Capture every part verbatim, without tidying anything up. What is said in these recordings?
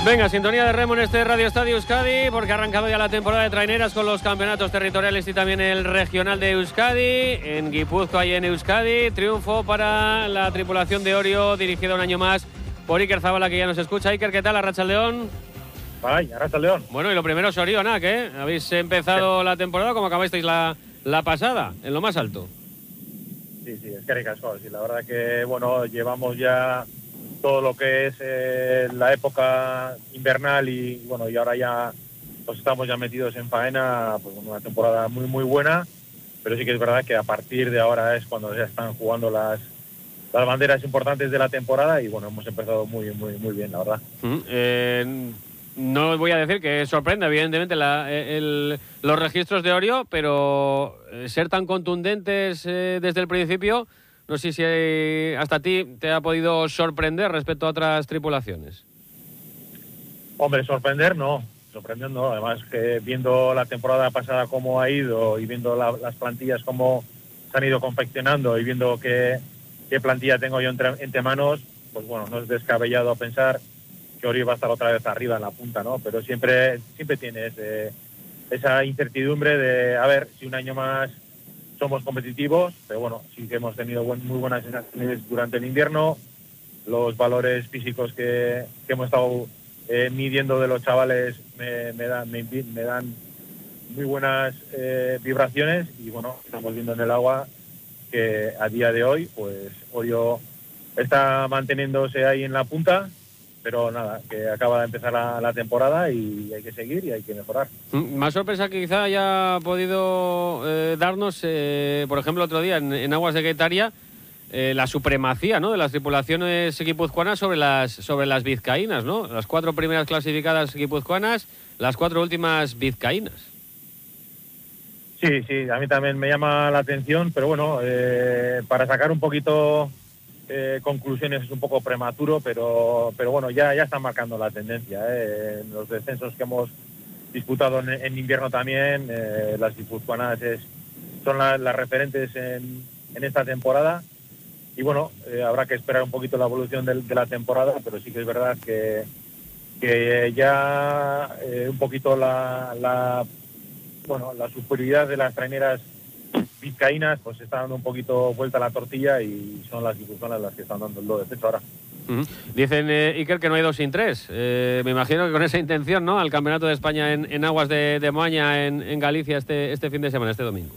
Venga, sintonía de remo en este Radio Estadio Euskadi, porque ha arrancado ya la temporada de traineras con los campeonatos territoriales y también el regional de Euskadi. En Guipúzcoa y en Euskadi, triunfo para la tripulación de Orio, dirigida un año más por Iker Zabala, que ya nos escucha. Iker, ¿qué tal? Arratsaldeon. Vaya, Arratsaldeon. Bueno, y lo primero, Sorionak, ¿eh? Habéis empezado sí. la temporada como acabasteis la, la pasada, en lo más alto. Sí, sí, es que ricasco. Sí, la verdad que, bueno, llevamos ya todo lo que es eh, la época invernal y bueno, y ahora ya pues estamos ya metidos en faena, pues una temporada muy muy buena, pero sí que es verdad que a partir de ahora es cuando ya están jugando las las banderas importantes de la temporada y bueno, hemos empezado muy muy muy bien, la verdad. Mm, eh, no voy a decir que sorprende evidentemente la, el, los registros de Orio, pero ser tan contundentes eh, desde el principio, no sé si hasta ti te ha podido sorprender respecto a otras tripulaciones. Hombre, sorprender no, sorprender no. Además que viendo la temporada pasada cómo ha ido y viendo la, las plantillas cómo se han ido confeccionando y viendo qué, qué plantilla tengo yo entre, entre manos, pues bueno, no es descabellado pensar que Orio va a estar otra vez arriba en la punta, ¿no? Pero siempre, siempre tienes eh, esa incertidumbre de a ver si un año más somos competitivos, pero bueno, sí que hemos tenido buen, muy buenas sensaciones durante el invierno. Los valores físicos que, que hemos estado eh, midiendo de los chavales me, me, dan, me, me dan muy buenas eh, vibraciones y bueno, estamos viendo en el agua que a día de hoy pues Orio está manteniéndose ahí en la punta, pero nada, que acaba de empezar la, la temporada y hay que seguir y hay que mejorar. Más sorpresa que quizá haya podido eh, darnos, eh, por ejemplo, otro día en, en aguas de Guetaria, eh, la supremacía, ¿no?, de las tripulaciones guipuzcoanas sobre las sobre las vizcaínas, ¿no? Las cuatro primeras clasificadas guipuzcoanas, las cuatro últimas vizcaínas. Sí, sí, a mí también me llama la atención, pero bueno, eh, para sacar un poquito Eh, conclusiones es un poco prematuro, pero pero bueno, ya ya están marcando la tendencia. ¿eh? En los descensos que hemos disputado en, en invierno también, eh, las guipuzcoanas es, son la, las referentes en, en esta temporada. Y bueno, eh, habrá que esperar un poquito la evolución de, de la temporada, pero sí que es verdad que, que ya eh, un poquito la, la, bueno, la superioridad de las traineras vizcaínas pues está dando un poquito vuelta a la tortilla y son las guipuzcoanas las que están dando el do de pecho ahora. Uh-huh. Dicen, eh, Iker, que no hay dos sin tres. Eh, me imagino que con esa intención, ¿no?, al Campeonato de España en, en aguas de, de Moaña, en, en Galicia, este, este fin de semana, este domingo.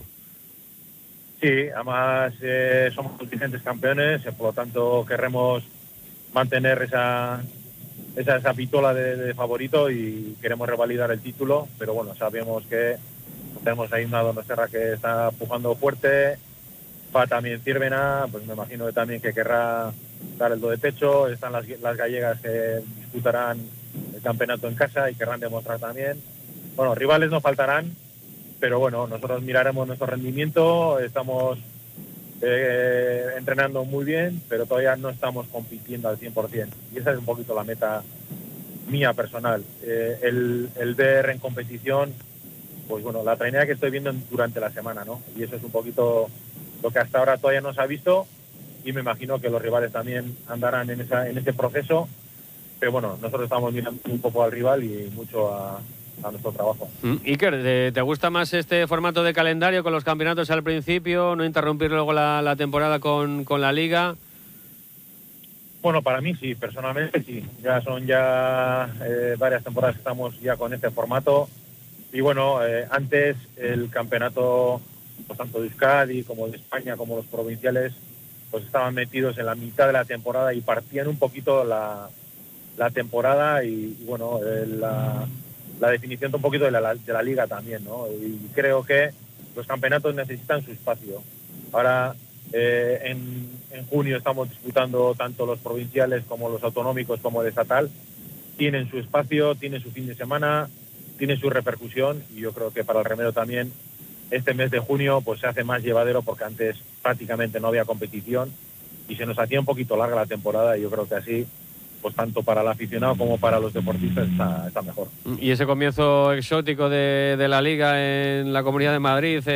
Sí, además eh, somos vigentes campeones, eh, por lo tanto queremos mantener esa, esa, esa pitola de, de favorito y queremos revalidar el título, pero bueno, sabemos que tenemos ahí una Donostiarra que está empujando fuerte, Fa también Círvena, pues me imagino que también que querrá dar el do de pecho, están las, las gallegas que disputarán el campeonato en casa y querrán demostrar también. Bueno, rivales no faltarán, pero bueno, nosotros miraremos nuestro rendimiento, estamos eh, entrenando muy bien, pero todavía no estamos compitiendo al cien por ciento. Y esa es un poquito la meta mía personal, eh, el, el ver en competición pues bueno, la trainera que estoy viendo durante la semana, ¿no? Y eso es un poquito lo que hasta ahora todavía no se ha visto y me imagino que los rivales también andarán en esa en ese proceso, pero bueno, nosotros estamos mirando un poco al rival y mucho a, a nuestro trabajo. Mm, Iker, ¿te gusta más este formato de calendario con los campeonatos al principio, no interrumpir luego la, la temporada con, con la liga? Bueno, para mí sí, personalmente sí. Ya son ya eh, varias temporadas que estamos ya con este formato. Y bueno, eh, antes el campeonato, pues tanto de Euskadi como de España, como los provinciales, pues estaban metidos en la mitad de la temporada y partían un poquito la, la temporada y, y bueno, eh, la, la definición un poquito de la, de la liga también, ¿no? Y creo que los campeonatos necesitan su espacio. Ahora, eh, en, en junio estamos disputando tanto los provinciales como los autonómicos como el estatal. Tienen su espacio, tienen su fin de semana, tiene su repercusión y yo creo que para el remero también este mes de junio pues se hace más llevadero porque antes prácticamente no había competición y se nos hacía un poquito larga la temporada y yo creo que así pues tanto para el aficionado como para los deportistas está, está mejor. Y ese comienzo exótico de, de la liga en la Comunidad de Madrid